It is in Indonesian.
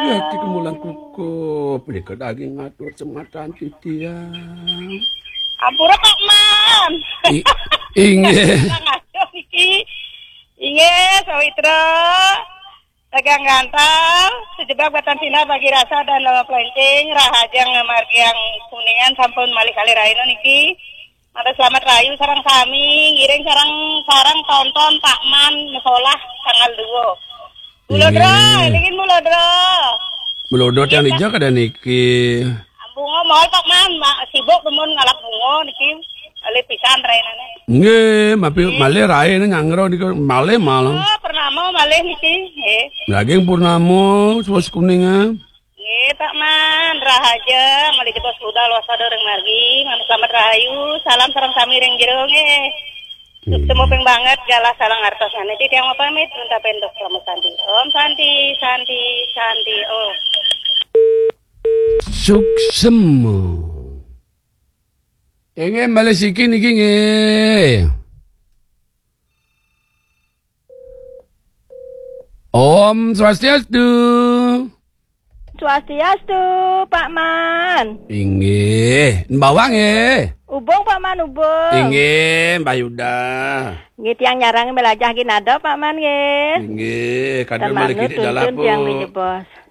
Ya di kemulan kukup, ini ke daging ngatur sematan titiang. Ampura Pak Man. Inge. Ngaco iki. Inge sawitra. Dagang ganteng, sejebak batan sinar bagi rasa dan lama pelencing, rahajang margi yang kuningan sampun malih kali raino niki. Ada selamat rayu sarang sami, ngiring sarang tonton Pak Man sekolah tanggal 2. Mulodro, ingin mulodro. Melodot yang hijau kada niki. Bunga mohon Pak Man, sibuk temun ngalap bunga niki. Ali pisan rainane. Nge, malih rai nyangro niki malih malah. Oh, purnama malih niki, Daging purnama, sos kuningan. Pak Man, rahaja, mali jebos budal wasada reng margi, manus selamat rahayu, salam sareng sami ring jero Semuping banget galah salang artos nanti tiang mau pamit unta pendok kamu Santi. Om Santi, oh. Suksemo. Inge malih siki niki nge. Om Swastiastu. Swastiastu, Pak Man. Inge, bawang nge. Ubung Pak Man, ubung. Inge, Mbak Yuda. Nggih tiang nyarang belajah ki nado Pak Man nggih. Inge, kadang Tamanu malih kiri tuntun tiang dalapo. dijebos.